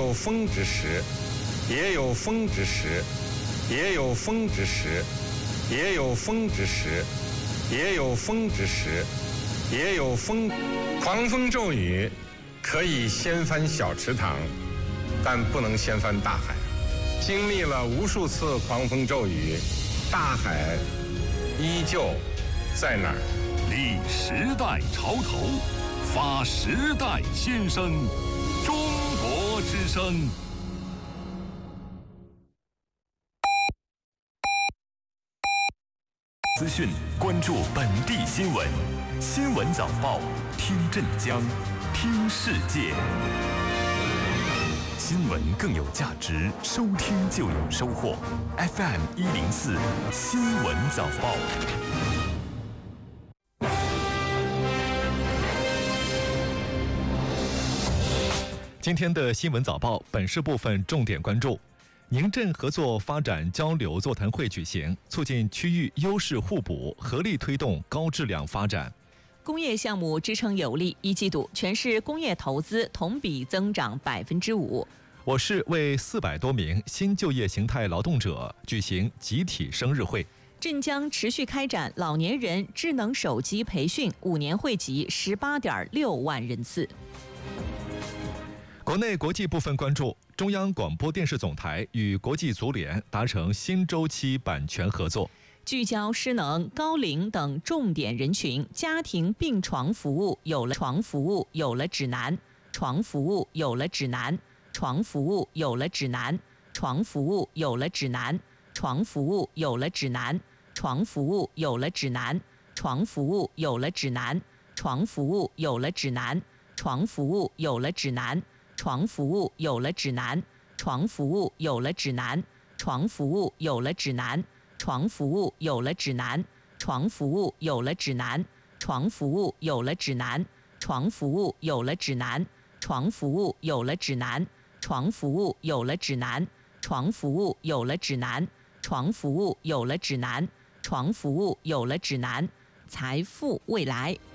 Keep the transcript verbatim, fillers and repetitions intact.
有风之时，也有风之时，也有风之时，也有风之时，也有风之时，也有风。狂风骤雨可以掀翻小池塘，但不能掀翻大海。经历了无数次狂风骤雨，大海依旧在那儿。 立时代潮头，发时代先声，中国之声。资讯，关注本地新闻。新闻早报，听镇江，听世界。新闻更有价值，收听就有收获。F M 一零四新闻早报。 今天的新闻早报，本市部分重点关注：宁镇合作发展交流座谈会举行，促进区域优势互补，合力推动高质量发展。 工业项目支撑有力，一季度全市工业投资同比增长百分之五。 我市为四百多名新就业形态劳动者举行集体生日会。 镇江持续开展老年人智能手机培训，五年惠及十八点六万人次。 国内国际部分关注：中央广播电视总台与国际足联达成新周期版权合作。 聚焦失能、高龄等重点人群，家庭病床服务有了床服务有了指南，床服务有了指南，床服务有了指南，床服务有了指南，床服务有了指南，床服务有了指南，床服务有了指南，床服务有了指南，床服务有了指南，床服务有了指南，床服务有了指南，床服务有了指南。床服务有了指南，床服务有了指南，床服务有了指南，床服务有了指南，床服务有了指南，床服务有了指南，床服务有了指南，床服务有了指南，床服务有了指南。财富未来